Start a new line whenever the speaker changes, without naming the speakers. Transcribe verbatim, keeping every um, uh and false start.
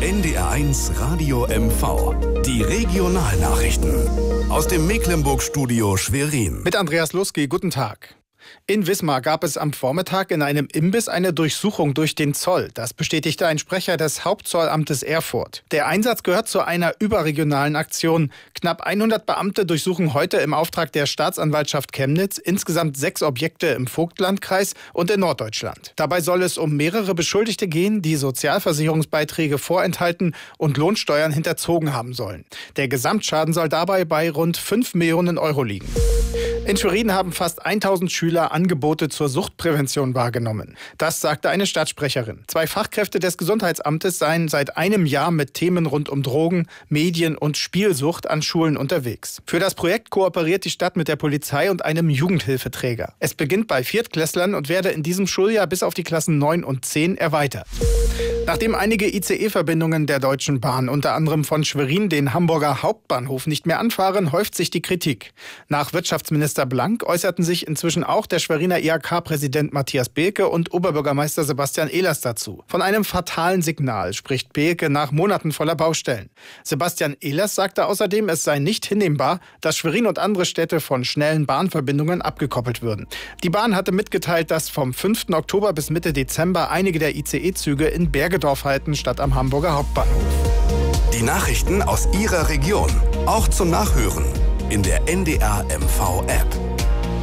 N D R eins Radio M V. Die Regionalnachrichten. Aus dem Mecklenburg-Studio Schwerin.
Mit Andreas Lusky, guten Tag. In Wismar gab es am Vormittag in einem Imbiss eine Durchsuchung durch den Zoll. Das bestätigte ein Sprecher des Hauptzollamtes Erfurt. Der Einsatz gehört zu einer überregionalen Aktion. Knapp hundert Beamte durchsuchen heute im Auftrag der Staatsanwaltschaft Chemnitz insgesamt sechs Objekte im Vogtlandkreis und in Norddeutschland. Dabei soll es um mehrere Beschuldigte gehen, die Sozialversicherungsbeiträge vorenthalten und Lohnsteuern hinterzogen haben sollen. Der Gesamtschaden soll dabei bei rund fünf Millionen Euro liegen. In Schwerin haben fast tausend Schüler Angebote zur Suchtprävention wahrgenommen. Das sagte eine Stadtsprecherin. Zwei Fachkräfte des Gesundheitsamtes seien seit einem Jahr mit Themen rund um Drogen, Medien und Spielsucht an Schulen unterwegs. Für das Projekt kooperiert die Stadt mit der Polizei und einem Jugendhilfeträger. Es beginnt bei Viertklässlern und werde in diesem Schuljahr bis auf die Klassen neun und zehn erweitert. Nachdem einige I C E-Verbindungen der Deutschen Bahn, unter anderem von Schwerin, den Hamburger Hauptbahnhof, nicht mehr anfahren, häuft sich die Kritik. Nach Wirtschaftsminister Blank äußerten sich inzwischen auch der Schweriner I H K-Präsident Matthias Beeke und Oberbürgermeister Sebastian Ehlers dazu. Von einem fatalen Signal spricht Beeke nach Monaten voller Baustellen. Sebastian Ehlers sagte außerdem, es sei nicht hinnehmbar, dass Schwerin und andere Städte von schnellen Bahnverbindungen abgekoppelt würden. Die Bahn hatte mitgeteilt, dass vom fünften Oktober bis Mitte Dezember einige der I C E-Züge in Bergedorf halten, statt am Hamburger Hauptbahnhof.
Die Nachrichten aus Ihrer Region, auch zum Nachhören in der N D R M V App.